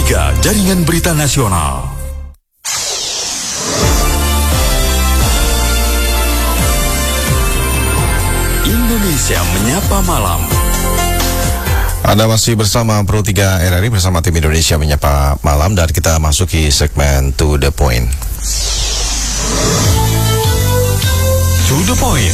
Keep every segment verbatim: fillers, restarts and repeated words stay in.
tiga Jaringan Berita Nasional. Indonesia Menyapa Malam. Anda masih bersama Pro tiga R R I bersama tim Indonesia Menyapa Malam, dan kita masuki segmen To The Point. To The Point.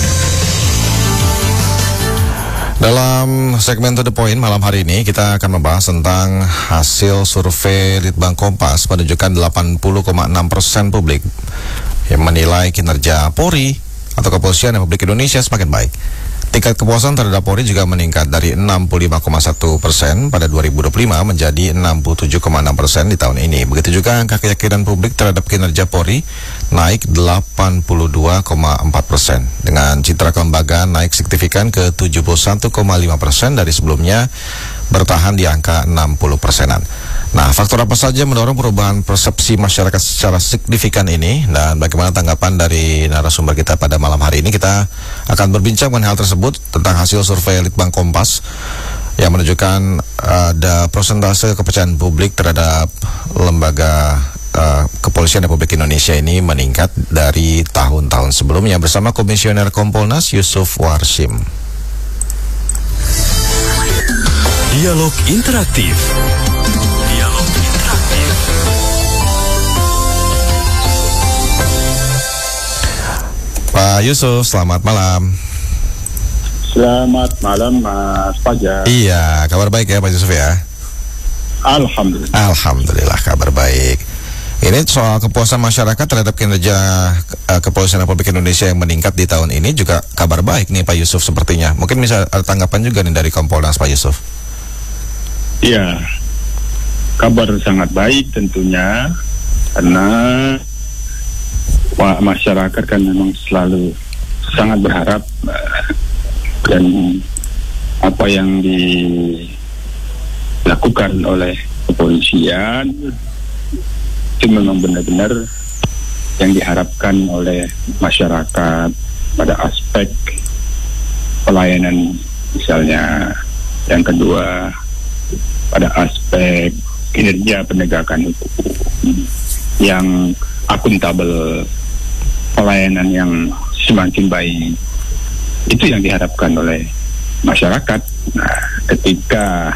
Dalam segmen To The Point malam hari ini kita akan membahas tentang hasil survei Litbang Kompas menunjukkan delapan puluh koma enam persen publik yang menilai kinerja Polri atau Kepolisian Republik Indonesia semakin baik. Tingkat kepuasan terhadap Polri juga meningkat dari enam puluh lima koma satu persen pada dua ribu dua puluh lima menjadi enam puluh tujuh koma enam persen di tahun ini. Begitu juga angka keyakinan publik terhadap kinerja Polri naik delapan puluh dua koma empat persen. Dengan citra kelembagaan naik signifikan ke tujuh puluh satu koma lima persen dari sebelumnya bertahan di angka enam puluh persenan. Nah, faktor apa saja mendorong perubahan persepsi masyarakat secara signifikan ini, dan bagaimana tanggapan dari narasumber kita pada malam hari ini? Kita akan berbincang mengenai hal tersebut tentang hasil survei Litbang Kompas yang menunjukkan ada uh, persentase kepercayaan publik terhadap lembaga uh, Kepolisian Republik Indonesia ini meningkat dari tahun-tahun sebelumnya, bersama Komisioner Kompolnas Yusuf Warsim. Dialog interaktif. Dialog interaktif. Pak Yusuf, selamat malam. Selamat malam, Mas Fajar. Iya, kabar baik ya Pak Yusuf ya? Alhamdulillah. Alhamdulillah, kabar baik. Ini soal kepuasan masyarakat terhadap kinerja uh, Kepolisian Republik Indonesia yang meningkat di tahun ini juga kabar baik nih Pak Yusuf sepertinya. Mungkin bisa ada tanggapan juga nih dari Kompolnas Pak Yusuf. Iya, kabar sangat baik tentunya, karena wah, masyarakat kan memang selalu sangat berharap uh, dan apa yang dilakukan oleh kepolisian itu memang benar-benar yang diharapkan oleh masyarakat pada aspek pelayanan misalnya, yang kedua pada aspek kinerja penegakan hukum yang akuntabel, pelayanan yang semakin baik, itu yang diharapkan oleh masyarakat. Nah, ketika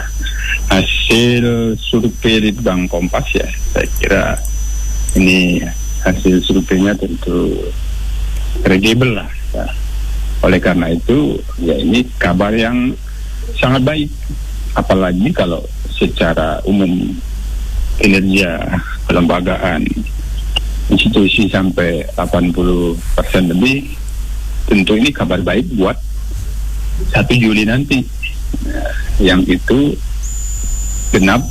hasil survei Litbang Kompas, ya saya kira ini hasil surveinya tentu kredibel lah ya. Oleh karena itu ya ini kabar yang sangat baik, apalagi kalau secara umum kinerja kelembagaan institusi sampai delapan puluh persen lebih, tentu ini kabar baik buat satu Juli nanti, yang itu genap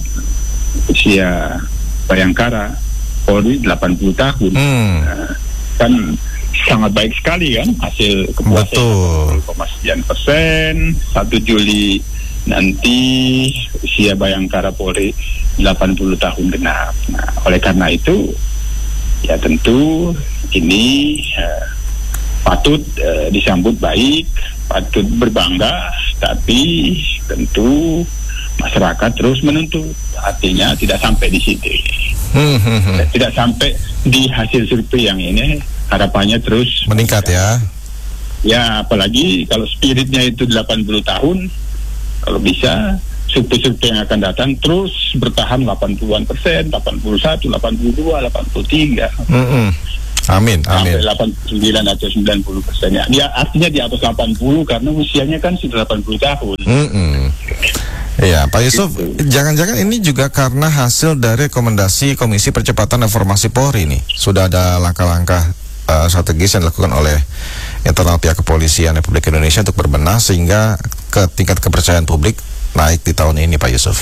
usia Bayangkara Polri delapan puluh tahun. hmm. Nah, kan sangat baik sekali kan hasil kepuasan delapan puluh koma sekian persen. Satu Juli nanti usia Bayangkara Polri delapan puluh tahun genap. Nah, oleh karena itu ya tentu ini uh, patut uh, disambut baik, patut berbangga, tapi tentu masyarakat terus menuntut, artinya tidak sampai di situ, hmm. tidak sampai di hasil survei yang ini, harapannya terus meningkat ya. Ya, apalagi kalau spiritnya itu delapan puluh tahun, kalau bisa survei-survei yang akan datang terus bertahan delapan puluhan persen, delapan puluh satu, delapan puluh dua, delapan puluh tiga. Hmm. Amin, amin. Sampai delapan puluh sembilan atau sembilan puluh persen. Ya, dia artinya di atas delapan puluh karena usianya kan sudah delapan puluh tahun. Hmm. Iya, Pak Yusuf, jangan-jangan ini juga karena hasil dari rekomendasi Komisi Percepatan Reformasi Polri nih. Sudah ada langkah-langkah uh, strategis yang dilakukan oleh internal pihak Kepolisian Republik Indonesia untuk berbenah sehingga ke tingkat kepercayaan publik naik di tahun ini, Pak Yusuf.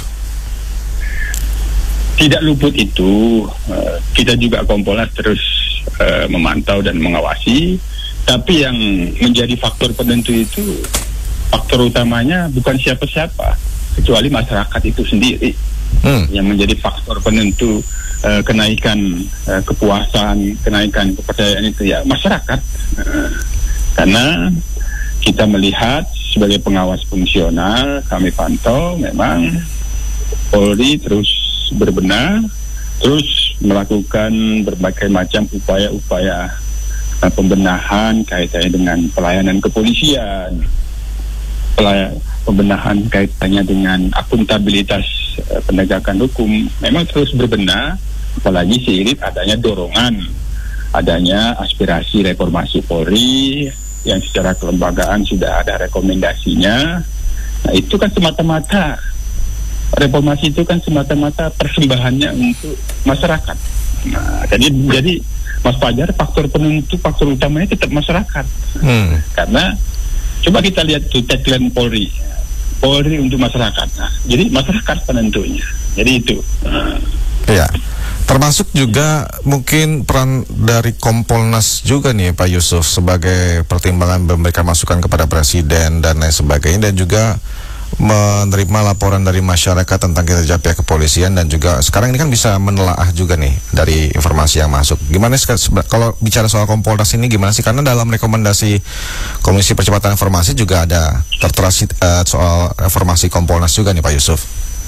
Tidak luput itu, uh, kita juga Kompolnas terus uh, memantau dan mengawasi. Tapi yang menjadi faktor penentu itu, faktor utamanya bukan siapa-siapa, kecuali masyarakat itu sendiri. Hmm. Yang menjadi faktor penentu uh, kenaikan uh, kepuasan, kenaikan kepercayaan itu ya masyarakat. Uh, karena kita melihat sebagai pengawas fungsional, kami pantau memang Polri terus berbenah, terus melakukan berbagai macam upaya-upaya uh, pembenahan kaitannya dengan pelayanan kepolisian, pelay- pembenahan kaitannya dengan akuntabilitas uh, penegakan hukum. Memang terus berbenah, apalagi seiring adanya dorongan, adanya aspirasi reformasi Polri yang secara kelembagaan sudah ada rekomendasinya. Nah, itu kan semata-mata reformasi itu kan semata-mata persembahannya untuk masyarakat. Nah, jadi jadi Mas Fajar, faktor penentu, faktor utamanya tetap masyarakat. Hmm. Karena coba kita lihat tuh tagline Polri, Polri untuk masyarakat. Nah, jadi masyarakat penentunya. Jadi itu. Nah. Ya. Termasuk juga mungkin peran dari Kompolnas juga nih Pak Yusuf sebagai pertimbangan memberikan masukan kepada Presiden dan lain sebagainya, dan juga menerima laporan dari masyarakat tentang kinerja pihak kepolisian, dan juga sekarang ini kan bisa menelaah juga nih dari informasi yang masuk. Gimana sih kalau bicara soal Kompolnas ini, gimana sih? Karena dalam rekomendasi Komisi Percepatan Informasi juga ada tertera uh, soal reformasi Kompolnas juga nih Pak Yusuf.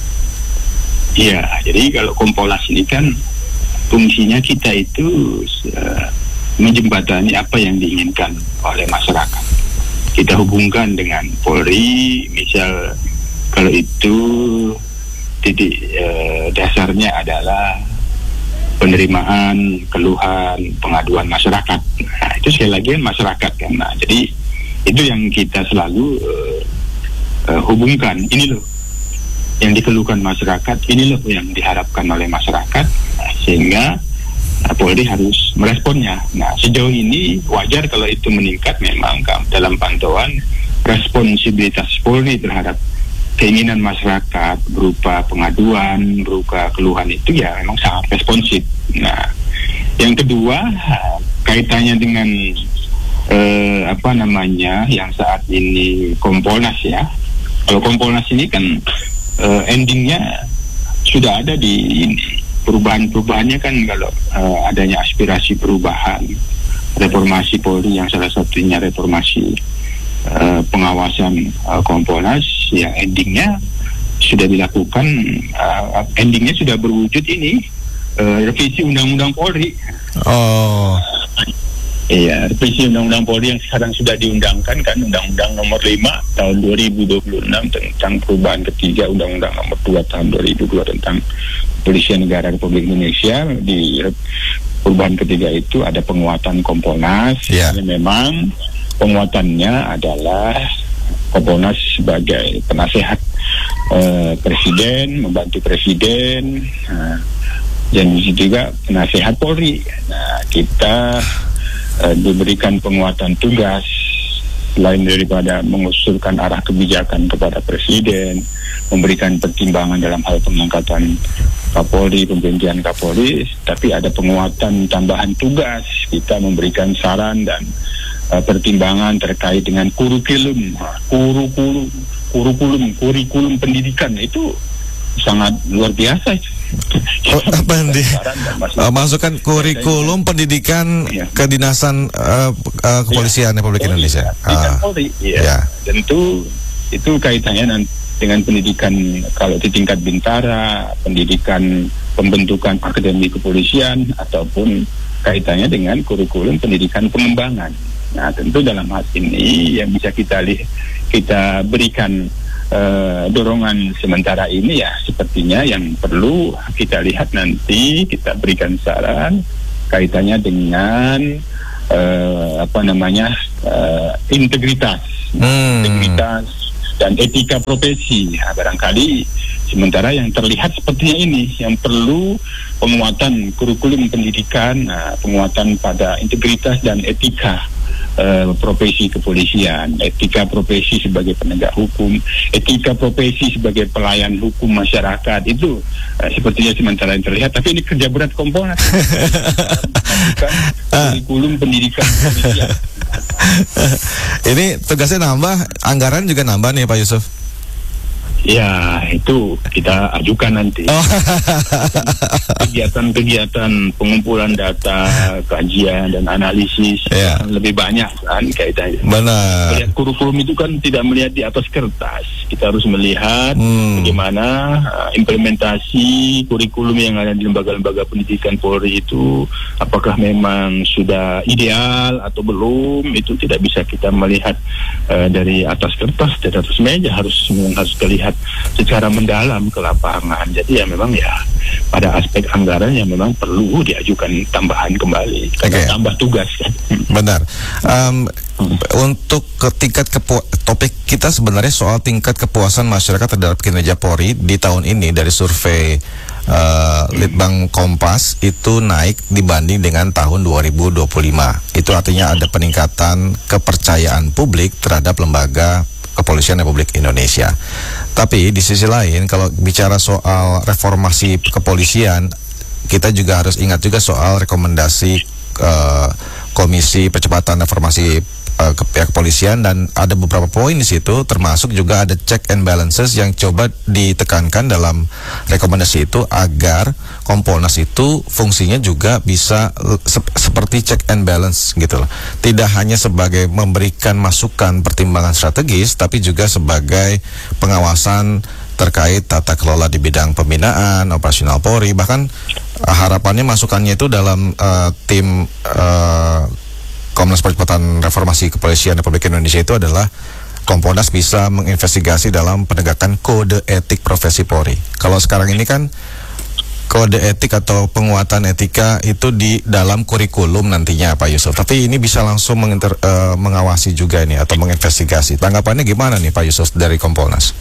Iya, jadi kalau Kompolnas ini kan fungsinya kita itu uh, menjembatani apa yang diinginkan oleh masyarakat. Kita hubungkan dengan Polri, misal kalau itu titik uh, dasarnya adalah penerimaan, keluhan, pengaduan masyarakat. Nah, itu sekali lagi masyarakat kan. Nah, jadi itu yang kita selalu uh, uh, hubungkan. Ini loh yang dikeluhkan masyarakat, ini loh yang diharapkan oleh masyarakat, nah, sehingga nah, Polri harus meresponnya. Nah, sejauh ini wajar kalau itu meningkat, memang dalam pantauan responsibilitas Polri terhadap keinginan masyarakat berupa pengaduan, berupa keluhan itu ya memang sangat responsif. Nah, yang kedua kaitannya dengan eh, apa namanya yang saat ini Kompolnas ya. Kalau Kompolnas ini kan Uh, endingnya sudah ada di ini. Perubahan-perubahannya kan kalau uh, adanya aspirasi perubahan, reformasi Polri yang salah satunya reformasi uh, pengawasan uh, Kompolnas yang endingnya sudah dilakukan, uh, endingnya sudah berwujud ini uh, revisi Undang-Undang Polri. Oh. Iya, revisi Undang-Undang Polri yang sekarang sudah diundangkan kan, Undang-Undang Nomor lima tahun dua ribu dua puluh enam tentang perubahan ketiga Undang-Undang Nomor dua tahun dua ribu dua tentang Kepolisian Negara Republik Indonesia. Di perubahan ketiga itu ada penguatan Kompolnas. Yeah. Memang penguatannya adalah Kompolnas sebagai penasehat eh, Presiden, membantu Presiden, nah, dan juga penasehat Polri. Nah, kita Uh, diberikan penguatan tugas selain daripada mengusulkan arah kebijakan kepada Presiden, memberikan pertimbangan dalam hal pengangkatan Kapolri, pemberhentian Kapolri, tapi ada penguatan tambahan tugas. Kita memberikan saran dan uh, pertimbangan terkait dengan kurikulum, kurikulum, kurikulum, kurikulum pendidikan itu sangat luar biasa. Oh, apa yang di, uh, masukkan kurikulum pendidikan ya. Kedinasan uh, uh, Kepolisian ya. Republik Indonesia. Ya, Polri, ya. Ya. Tentu itu kaitannya nanti dengan pendidikan kalau di tingkat bintara, pendidikan pembentukan akademi kepolisian, ataupun kaitannya dengan kurikulum pendidikan pengembangan. Nah, tentu dalam hal ini yang bisa kita lihat, kita berikan Uh, dorongan sementara ini ya sepertinya yang perlu kita lihat nanti, kita berikan saran kaitannya dengan uh, apa namanya uh, integritas, hmm. integritas dan etika profesi. Nah, barangkali sementara yang terlihat sepertinya ini yang perlu penguatan kurikulum pendidikan, nah, penguatan pada integritas dan etika Uh, profesi kepolisian, etika profesi sebagai penegak hukum, etika profesi sebagai pelayan hukum masyarakat itu uh, sepertinya sementara yang terlihat, tapi ini kerja berat Kompolnas. Kurikulum pendidikan kepolisian. Ini tugasnya nambah, anggaran juga nambah nih Pak Yusuf. Ya, itu kita ajukan nanti. Oh. Kegiatan-kegiatan pengumpulan data, kajian dan analisis yeah. lebih banyak kan kaitannya. Benar. Melihat kurikulum itu kan tidak melihat di atas kertas. Kita harus melihat hmm. bagaimana uh, implementasi kurikulum yang ada di lembaga-lembaga pendidikan Polri itu, apakah memang sudah ideal atau belum. Itu tidak bisa kita melihat uh, dari atas kertas, dari atas meja, harus harus terlihat secara mendalam ke lapangan. Jadi ya memang ya pada aspek anggaran yang memang perlu diajukan tambahan kembali karena okay. tambah tugas kan. Benar. Um, untuk ke tingkat kepu- topik kita sebenarnya soal tingkat kepuasan masyarakat terhadap kinerja Polri di tahun ini dari survei uh, Litbang Kompas itu naik dibanding dengan tahun dua ribu dua puluh lima. Itu artinya ada peningkatan kepercayaan publik terhadap lembaga Kepolisian Republik Indonesia. Tapi di sisi lain, kalau bicara soal reformasi kepolisian, kita juga harus ingat juga soal rekomendasi uh, Komisi Percepatan Reformasi uh, ke pihak kepolisian, dan ada beberapa poin di situ, termasuk juga ada check and balances yang coba ditekankan dalam rekomendasi itu agar Kompolnas itu fungsinya juga bisa sep- seperti check and balance gitu loh. Tidak hanya sebagai memberikan masukan pertimbangan strategis, tapi juga sebagai pengawasan terkait tata kelola di bidang pembinaan, operasional Polri. Bahkan uh, harapannya masukannya itu dalam uh, tim uh, Komnas Percepatan Reformasi Kepolisian Republik Indonesia itu adalah Kompolnas bisa menginvestigasi dalam penegakan kode etik profesi Polri. Kalau sekarang ini kan kode etik atau penguatan etika itu di dalam kurikulum nantinya Pak Yusuf. Tapi ini bisa langsung menginter, uh, mengawasi juga ini atau menginvestigasi. Tanggapannya gimana nih Pak Yusuf dari Kompolnas?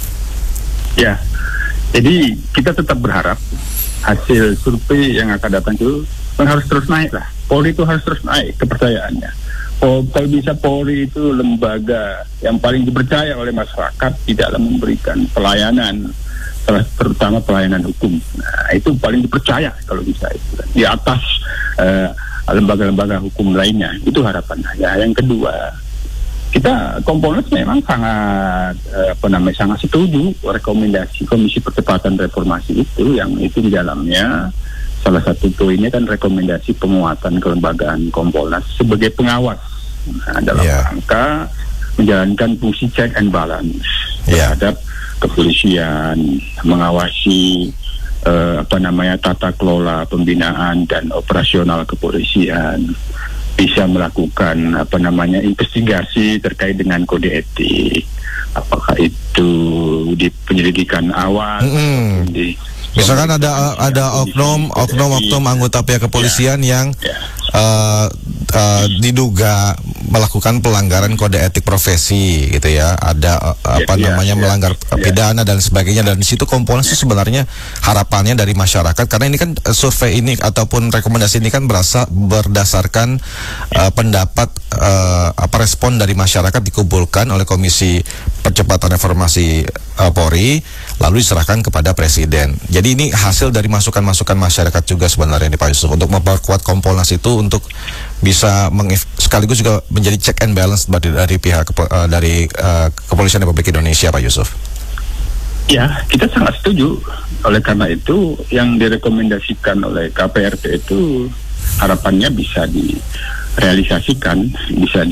Ya, jadi kita tetap berharap hasil survei yang akan datang itu harus terus naik lah. Polri itu harus terus naik kepercayaannya. Oh, kalau bisa Polri itu lembaga yang paling dipercaya oleh masyarakat di dalam memberikan pelayanan, terutama pelayanan hukum. Nah, itu paling dipercaya kalau bisa itu di atas uh, lembaga-lembaga hukum lainnya. Itu harapannya. Ya, yang kedua, kita Kompolnas memang sangat uh, apa namanya sangat setuju rekomendasi Komisi Percepatan Reformasi itu, yang itu di dalamnya salah satu poinnya kan rekomendasi penguatan kelembagaan Kompolnas sebagai pengawas, nah, dalam yeah. rangka menjalankan fungsi check and balance yeah. terhadap kepolisian, mengawasi uh, apa namanya tata kelola pembinaan dan operasional kepolisian, bisa melakukan apa namanya investigasi terkait dengan kode etik, apakah itu di penyelidikan awal, mm-hmm. di misalkan ada ada oknum oknum oknum anggota pihak kepolisian ya. yang ya. Uh, uh, diduga melakukan pelanggaran kode etik profesi gitu ya, ada uh, apa ya, namanya ya, melanggar ya. pidana dan sebagainya, dan di situ Kompolnas itu sebenarnya harapannya dari masyarakat, karena ini kan survei ini ataupun rekomendasi ini kan berasa berdasarkan uh, pendapat uh, apa respon dari masyarakat dikumpulkan oleh Komisi Percepatan Reformasi uh, Polri lalu diserahkan kepada Presiden. Jadi ini hasil dari masukan-masukan masyarakat juga sebenarnya nih Pak Yusuf, untuk memperkuat Kompolnas itu untuk bisa mengif- sekaligus juga menjadi check and balance dari, dari pihak kepo- uh, dari uh, Kepolisian Republik Indonesia, Pak Yusuf. Ya, kita sangat setuju. Oleh karena itu, yang direkomendasikan oleh K P R P itu harapannya bisa direalisasikan, bisa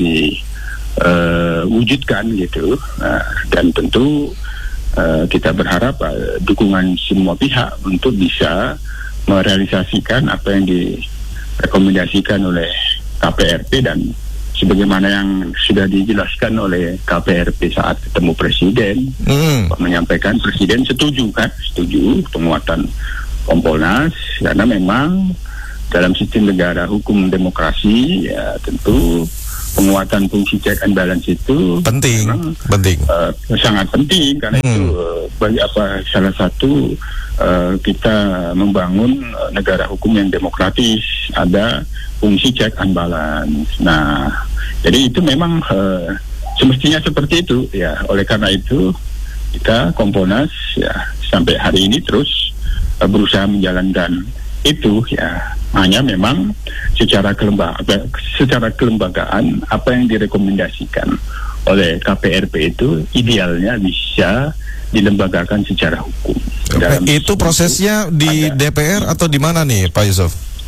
diwujudkan uh, gitu. Uh, dan tentu uh, kita berharap uh, dukungan semua pihak untuk bisa merealisasikan apa yang direkomendasikan oleh K P R P, dan sebagaimana yang sudah dijelaskan oleh K P R P saat ketemu Presiden, mm. menyampaikan Presiden setuju kan, setuju penguatan Kompolnas, karena memang dalam sistem negara hukum demokrasi ya tentu penguatan fungsi check and balance itu penting, memang, penting, uh, sangat penting, karena mm. itu uh, bagi apa salah satu uh, kita membangun uh, negara hukum yang demokratis, ada fungsi check and balance. Nah, jadi itu memang uh, semestinya seperti itu ya. Oleh karena itu kita Kompolnas ya sampai hari ini terus uh, berusaha menjalankan itu ya. Hanya memang secara kelembagaan, secara kelembagaan apa yang direkomendasikan oleh K P R P itu idealnya bisa dilembagakan secara hukum. Dalam itu prosesnya di ada, D P R atau di mana nih Pak Yusuf?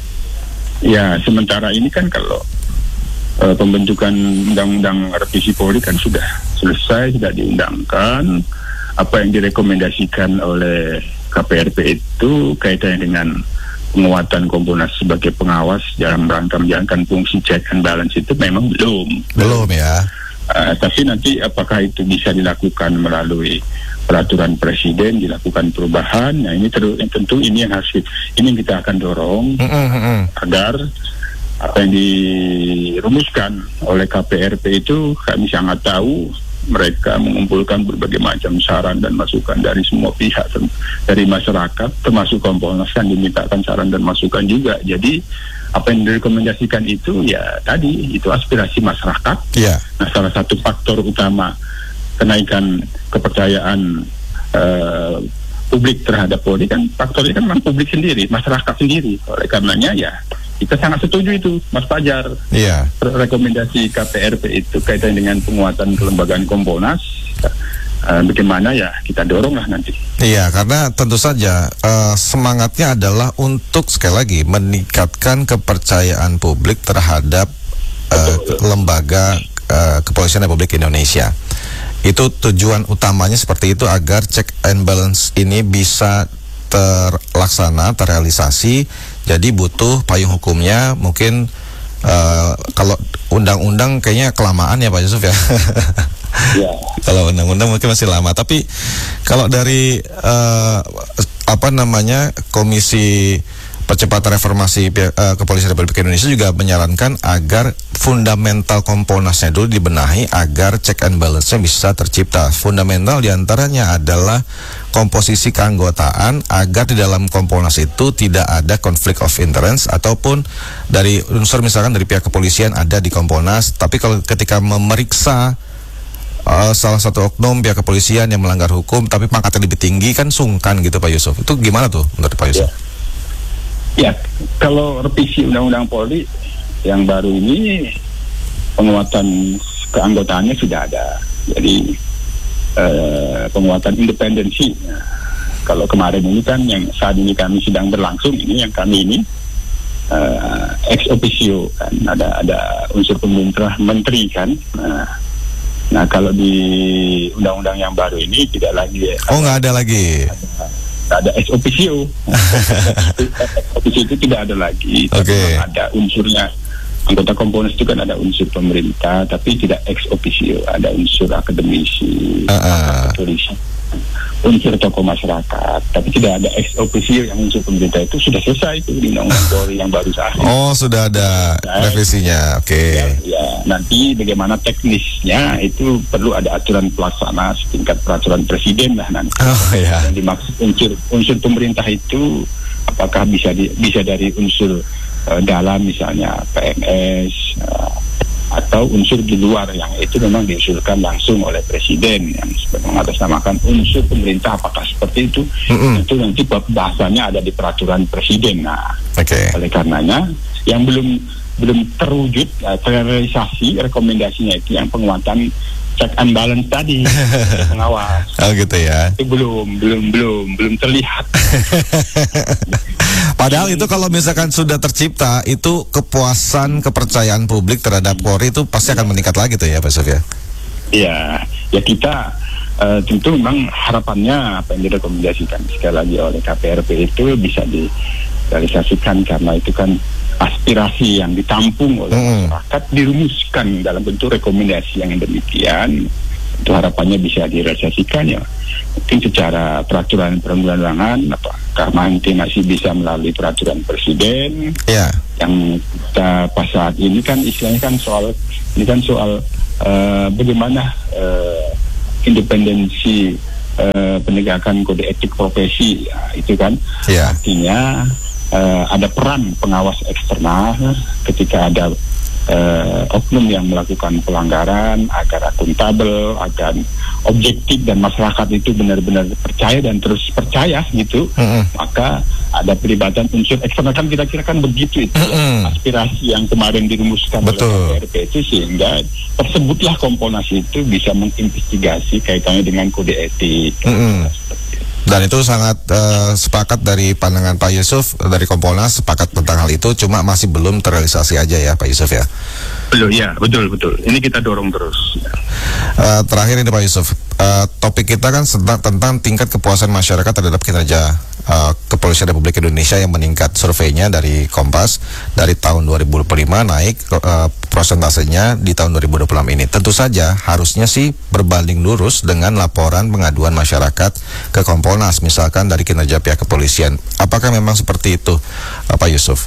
Ya, sementara ini kan kalau uh, pembentukan undang-undang revisi Polri kan sudah selesai, sudah diundangkan. Apa yang direkomendasikan oleh K P R P itu kaitannya dengan penguatan Kompolnas sebagai pengawas dalam rangka menjalankan fungsi check and balance itu memang belum. Belum ya. Uh, tapi nanti apakah itu bisa dilakukan melalui peraturan presiden, dilakukan perubahan? Nah ini ter- tentu ini yang harus ini yang kita akan dorong mm-hmm. agar apa yang dirumuskan oleh K P R P itu kami sangat tahu. Mereka mengumpulkan berbagai macam saran dan masukan dari semua pihak, dari masyarakat, termasuk Kompolnas kan dimintakan saran dan masukan juga. Jadi apa yang direkomendasikan itu ya tadi itu aspirasi masyarakat. Yeah. Nah salah satu faktor utama kenaikan kepercayaan uh, publik terhadap Polri kan faktornya kan memang publik sendiri, masyarakat sendiri. Oleh karenanya ya kita sangat setuju itu, Mas Fajar. Iya. Rekomendasi K P R P itu kaitan dengan penguatan kelembagaan Kompolnas. Uh, bagaimana ya kita dorong lah nanti. Iya, karena tentu saja uh, semangatnya adalah untuk sekali lagi meningkatkan kepercayaan publik terhadap uh, lembaga uh, kepolisian Republik Indonesia. Itu tujuan utamanya seperti itu agar check and balance ini bisa terlaksana, terrealisasi. Jadi butuh payung hukumnya. Mungkin uh, kalau undang-undang kayaknya kelamaan ya Pak Yusuf ya. Ya. Kalau undang-undang mungkin masih lama. Tapi kalau dari uh, apa namanya Komisi Percepatan Reformasi uh, Kepolisian Republik Indonesia juga menyarankan agar fundamental Kompolnasnya dulu dibenahi agar check and balance-nya bisa tercipta. Fundamental diantaranya adalah komposisi keanggotaan agar di dalam Kompolnas itu tidak ada konflik of interest ataupun dari unsur misalkan dari pihak kepolisian ada di Kompolnas, tapi kalau ketika memeriksa uh, salah satu oknum pihak kepolisian yang melanggar hukum tapi pangkatnya lebih tinggi kan sungkan gitu Pak Yusuf. Itu gimana tuh menurut Pak Yusuf? Ya. Ya, kalau revisi Undang-Undang Polri yang baru ini penguatan keanggotaannya sudah ada. Jadi eh, penguatan independensi. Nah, kalau kemarin ini kan yang saat ini kami sedang berlangsung ini yang kami ini eh, ex officio kan ada ada unsur pemerintah menteri kan. Nah, nah kalau di undang-undang yang baru ini tidak lagi. Oh nggak ada lagi. Ada, ada ex officio. Ex officio itu tidak ada lagi. Okay. Ada unsurnya. Anggota Kompolnas itu kan ada unsur pemerintah, tapi tidak ex officio. Ada unsur akademisi, uh-uh. polisi, unsur tokoh masyarakat. Tapi tidak ada ex officio yang unsur pemerintah. Itu sudah selesai itu di Undang-Undang Polri yang baru saat ini. Oh sudah ada revisinya. Oke. Okay. Ya, ya, nanti bagaimana teknisnya itu perlu ada aturan pelaksana setingkat peraturan presiden lah nanti. Oh ya. Yang dimaksud unsur unsur pemerintah itu apakah bisa di, bisa dari unsur uh, dalam misalnya P M S uh, atau unsur di luar yang itu memang diusulkan langsung oleh presiden yang mengatasnamakan unsur pemerintah apakah seperti itu. Mm-hmm. Itu nanti bahasanya ada di peraturan presiden. Nah, okay. Oleh karenanya yang belum belum terwujud uh, terrealisasi rekomendasinya itu yang penguatan check and balance tadi pengawas. Oh gitu ya. Itu belum belum belum belum terlihat. Padahal itu kalau misalkan sudah tercipta itu kepuasan kepercayaan publik terhadap Polri itu pasti akan meningkat lagi tuh ya Pak Sofia. Iya, ya kita uh, tentu memang harapannya apa yang direkomendasikan sekali lagi oleh K P R P itu bisa direalisasikan karena itu kan aspirasi yang ditampung oleh hmm. masyarakat dirumuskan dalam bentuk rekomendasi yang demikian. Itu harapannya bisa direalisasikan ya mungkin secara peraturan perundang-undangan apakah nanti masih bisa melalui peraturan presiden yeah. Yang kita pas saat ini kan istilahnya kan soal ini kan soal uh, bagaimana uh, independensi uh, penegakan kode etik profesi ya, itu kan yeah. Artinya uh, ada peran pengawas eksternal ketika ada Uh, oknum yang melakukan pelanggaran agar akuntabel, agar objektif dan masyarakat itu benar-benar percaya dan terus percaya gitu, mm-hmm. maka ada pelibatan unsur eksternal, kan kira-kira kan begitu itu Mm-mm. ya, aspirasi yang kemarin dirumuskan Betul. oleh R P itu, sehingga tersebutlah Kompolnas itu bisa menginvestigasi kaitannya dengan kode etik. Mm-mm. Dan itu sangat uh, sepakat dari pandangan Pak Yusuf, dari Kompolnas sepakat tentang hal itu, cuma masih belum terrealisasi aja ya Pak Yusuf ya. Betul, ya, betul, betul. Ini kita dorong terus. Uh, terakhir ini Pak Yusuf, uh, topik kita kan tentang, tentang tingkat kepuasan masyarakat terhadap kinerja uh, Kepolisian Republik Indonesia yang meningkat. Surveinya dari Kompas dari tahun dua ribu dua puluh lima naik uh, prosentasenya di tahun dua ribu dua puluh enam ini. Tentu saja harusnya sih berbanding lurus dengan laporan pengaduan masyarakat ke Kompolnas, misalkan dari kinerja pihak kepolisian. Apakah memang seperti itu, uh, Pak Yusuf?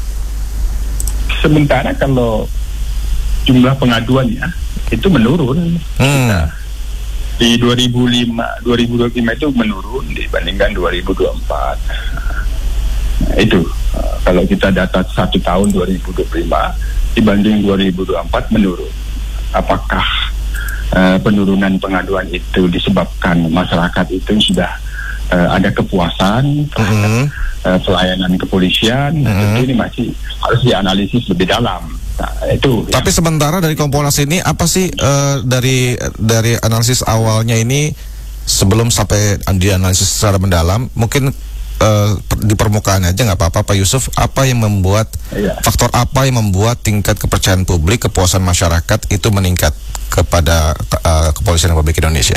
Sementara kalau jumlah pengaduannya itu menurun. Hmm. Nah, di dua ribu lima, dua ribu dua puluh lima itu menurun dibandingkan dua ribu dua puluh empat. Nah, itu uh, kalau kita data satu tahun dua ribu dua puluh lima dibanding dua ribu dua puluh empat menurun. Apakah uh, penurunan pengaduan itu disebabkan masyarakat itu sudah uh, ada kepuasan terhadap Mm-hmm. uh, pelayanan kepolisian? Mm-hmm. Nah, tentu ini masih harus dianalisis lebih dalam. Nah, itu. Tapi yang sementara dari Kompolnas ini apa sih uh, dari dari analisis awalnya ini sebelum sampai dianalisis secara mendalam, mungkin uh, di permukaan aja nggak apa-apa Pak Yusuf, apa yang membuat Iya. faktor apa yang membuat tingkat kepercayaan publik, kepuasan masyarakat itu meningkat kepada uh, Kepolisian Republik Indonesia?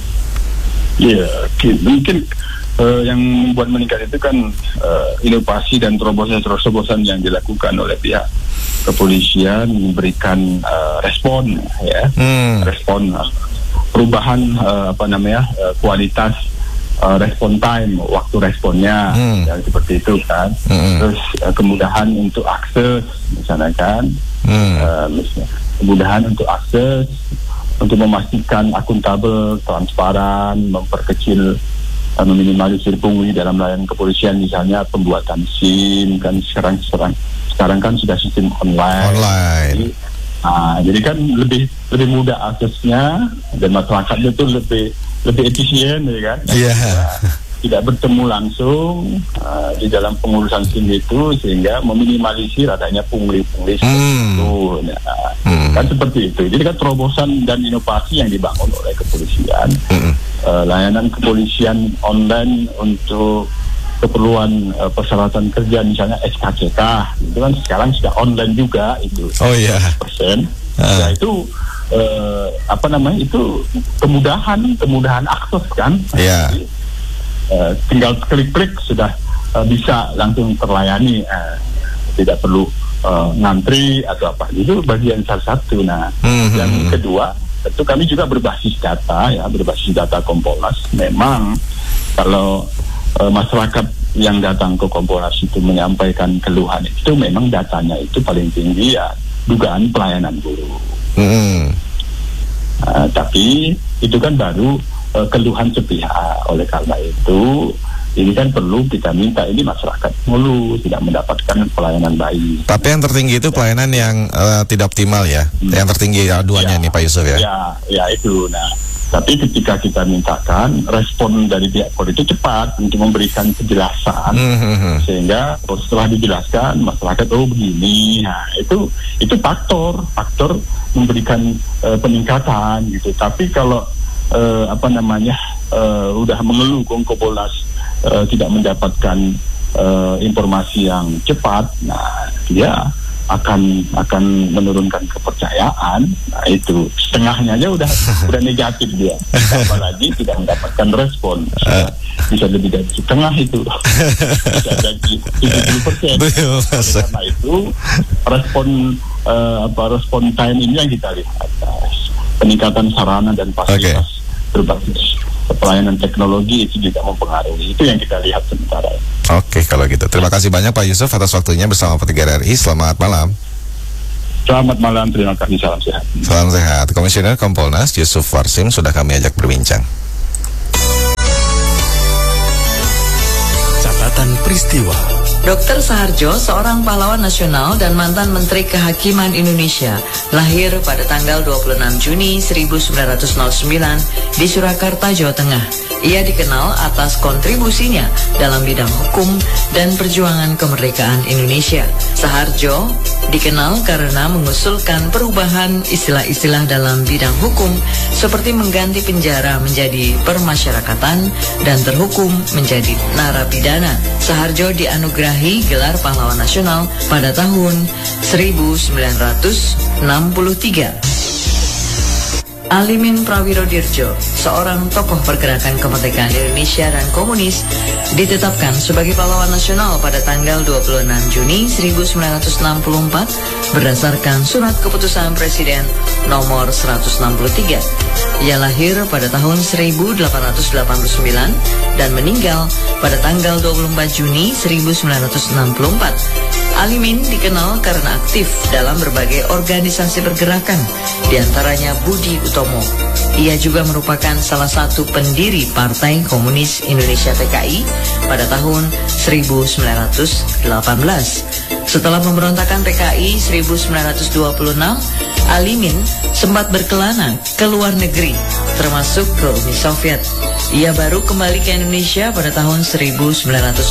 Iya, ki- mungkin uh, yang membuat meningkat itu kan uh, inovasi dan terobosan-terobosan yang dilakukan oleh pihak kepolisian, memberikan uh, respon, ya, Hmm. respon uh, perubahan uh, apa namanya uh, kualitas uh, respon time, waktu responnya, Hmm. yang seperti itu kan. Hmm. Terus uh, kemudahan untuk akses, misalnya kan, Hmm. uh, misalnya, kemudahan untuk akses, untuk memastikan akuntabel, transparan, memperkecil, uh, meminimalisir pungli dalam layanan kepolisian, misalnya pembuatan SIM kan sekarang sekarang sekarang kan sudah sistem online. Online. Jadi, nah, jadi kan lebih lebih mudah aksesnya dan masyarakatnya itu lebih lebih efisien, ya kan? Iya. Tidak bertemu langsung uh, di dalam pengurusan SIM itu, sehingga meminimalisir adanya pungli-pungli seperti Hmm. itu. Nah, Hmm. kan seperti itu. Jadi kan terobosan dan inovasi yang dibangun oleh kepolisian, Hmm. uh, layanan kepolisian online untuk keperluan uh, persyaratan kerja, misalnya S K C K, itu kan sekarang sudah online juga itu. Oh iya. Persen. Ah. Ya itu uh, apa namanya itu kemudahan kemudahan akses kan. Iya. Jadi, uh, tinggal klik-klik sudah uh, bisa langsung terlayani, uh, tidak perlu uh, ngantri atau apa. Itu bagian salah satu. Nah, Hmm. yang kedua, tentu kami juga berbasis data, ya, berbasis data Kompolnas. Memang kalau uh, masyarakat yang datang ke Kompolnas itu menyampaikan keluhan, itu memang datanya itu paling tinggi ya dugaan pelayanan buruk. Hmm. Uh, tapi itu kan baru uh, keluhan sepihak. Oleh karena itu ini kan perlu kita minta, ini masyarakat mulu tidak mendapatkan pelayanan baik. Tapi yang tertinggi itu pelayanan yang uh, tidak optimal ya, Hmm. yang tertinggi aduannya Ya. nih Pak Yusuf ya. Ya, ya itu. Nah, tapi ketika kita mintakan respon dari pihak polri itu cepat untuk memberikan penjelasan, Hmm. sehingga oh, setelah dijelaskan masyarakat oh begini. Nah, itu itu faktor faktor memberikan uh, peningkatan gitu. Tapi kalau uh, apa namanya uh, udah mengeluh Kompolnas uh, tidak mendapatkan uh, informasi yang cepat, nah dia akan akan menurunkan kepercayaan. Nah itu setengahnya aja udah udah negatif dia, apalagi tidak mendapatkan respon. Sudah bisa lebih dari setengah itu, bisa jadi tujuh puluh persen. Karena itu respon uh, apa respon time ini yang kita lihat, peningkatan sarana dan fasilitas okay. berbasis pelayanan teknologi itu juga mempengaruhi. Itu yang kita lihat sementara. Oke, kalau gitu. Terima kasih banyak Pak Yusuf atas waktunya bersama Petinggi R R I. Selamat malam. Selamat malam, terima kasih, salam sehat. Salam sehat. Komisioner Kompolnas Yusuf Warsim sudah kami ajak berbincang. Catatan Peristiwa. dokter Saharjo, seorang pahlawan nasional dan mantan Menteri Kehakiman Indonesia, lahir pada tanggal dua puluh enam Juni seribu sembilan ratus sembilan di Surakarta, Jawa Tengah. Ia dikenal atas kontribusinya dalam bidang hukum dan perjuangan kemerdekaan Indonesia. Saharjo dikenal karena mengusulkan perubahan istilah-istilah dalam bidang hukum seperti mengganti penjara menjadi permasyarakatan dan terhukum menjadi narapidana. Saharjo dianugerahi gelar pahlawan nasional pada tahun seribu sembilan ratus enam puluh tiga. Alimin Prawirodirjo, seorang tokoh pergerakan kemerdekaan Indonesia dan komunis, ditetapkan sebagai pahlawan nasional pada tanggal dua puluh enam Juni seribu sembilan ratus enam puluh empat berdasarkan surat keputusan Presiden nomor seratus enam puluh tiga. Ia lahir pada tahun seribu delapan ratus delapan puluh sembilan dan meninggal pada tanggal dua puluh empat Juni seribu sembilan ratus enam puluh empat. Alimin dikenal karena aktif dalam berbagai organisasi pergerakan, diantaranya Budi Utomo. Ia juga merupakan salah satu pendiri Partai Komunis Indonesia P K I pada tahun seribu sembilan ratus delapan belas. Setelah pemberontakan P K I seribu sembilan ratus dua puluh enam, Alimin sempat berkelana ke luar negeri, termasuk ke Uni Soviet. Ia baru kembali ke Indonesia pada tahun seribu sembilan ratus